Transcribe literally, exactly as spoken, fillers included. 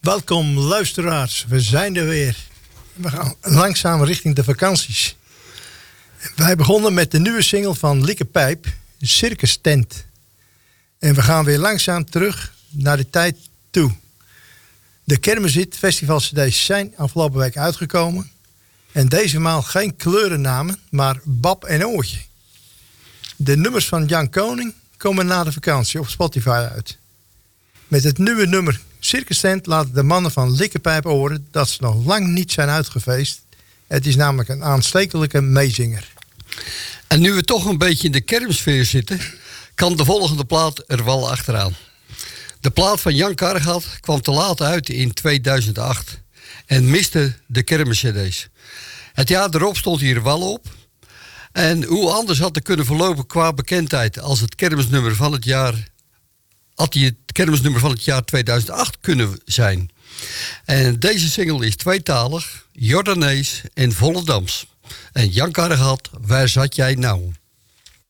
Welkom luisteraars, we zijn er weer. We gaan langzaam richting de vakanties. Wij begonnen met de nieuwe single van Lieke Pijp, Circus Tent. En we gaan weer langzaam terug naar de tijd toe. De Kermishit Festival C D's zijn afgelopen week uitgekomen. En deze maal geen kleurennamen, maar Bab en Oortje. De nummers van Jan Koning komen na de vakantie op Spotify uit. Met het nieuwe nummer Circus Tent laten de mannen van Lieke Pijp horen dat ze nog lang niet zijn uitgefeest. Het is namelijk een aanstekelijke meezinger. En nu we toch een beetje in de kermsfeer zitten, kan de volgende plaat er wel achteraan. De plaat van Jan Karregat kwam te laat uit in tweeduizend acht en miste de kermis-C D's. Het jaar erop stond hij er wel op. En hoe anders had er kunnen verlopen qua bekendheid als het kermisnummer van het jaar, had hij het kermisnummer van het jaar tweeduizend acht kunnen zijn. En deze single is tweetalig, Jordanees en Volendams. En Jan Karregat, waar zat jij nou?